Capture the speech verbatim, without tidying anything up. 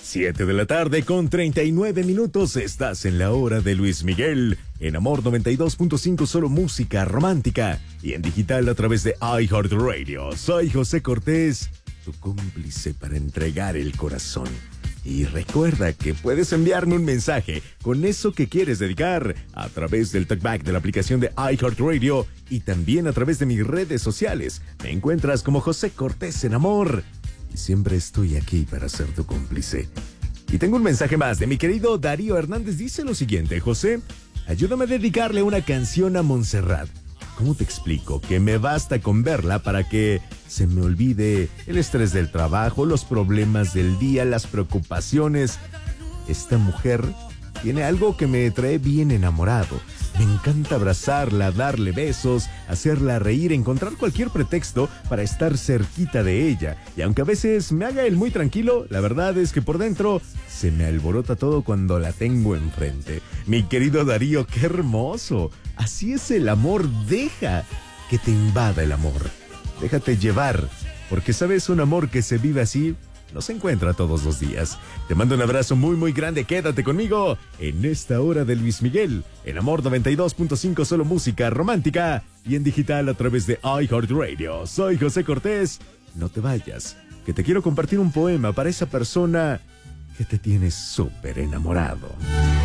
siete de la tarde con treinta y nueve minutos. Estás en la hora de Luis Miguel. En Amor noventa y dos punto cinco, solo música romántica. Y en digital a través de iHeartRadio. Soy José Cortés, tu cómplice para entregar el corazón. Y recuerda que puedes enviarme un mensaje con eso que quieres dedicar a través del talkback de la aplicación de iHeartRadio y también a través de mis redes sociales. Me encuentras como José Cortés en Amor. Y siempre estoy aquí para ser tu cómplice. Y tengo un mensaje más de mi querido Darío Hernández. Dice lo siguiente: José, ayúdame a dedicarle una canción a Montserrat. ¿Cómo te explico? Que me basta con verla para que se me olvide el estrés del trabajo, los problemas del día, las preocupaciones. Esta mujer tiene algo que me trae bien enamorado. Me encanta abrazarla, darle besos, hacerla reír, encontrar cualquier pretexto para estar cerquita de ella. Y aunque a veces me haga el muy tranquilo, la verdad es que por dentro se me alborota todo cuando la tengo enfrente. Mi querido Darío, qué hermoso. Así es el amor. Deja que te invada el amor. Déjate llevar, porque sabes, un amor que se vive así no se encuentra todos los días. Te mando un abrazo muy muy grande. Quédate conmigo en esta hora de Luis Miguel, en Amor noventa y dos punto cinco, solo música romántica, y en digital a través de iHeartRadio. Soy José Cortés. No te vayas, que te quiero compartir un poema para esa persona que te tiene súper enamorado.